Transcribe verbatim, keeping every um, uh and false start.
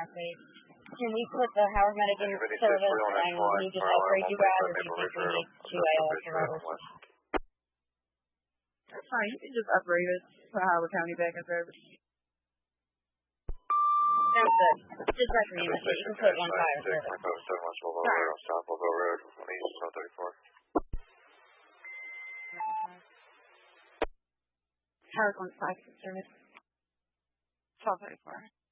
traffic. Can we put the Howard Medic in service and we just upgrade you guys, or do you think we need two A L S providers? That's fine. You can just upgrade us to Howard County back in service. Sounds good. Just recommend it. You can put one fire service. Road, on East one thirty-four. Howard one five service. twelve thirty-four.